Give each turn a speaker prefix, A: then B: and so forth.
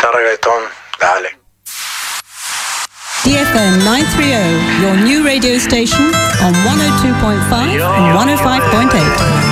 A: guitarra reggaetón, dale.
B: DFM 930, your new radio station on 102.5 and 105.8.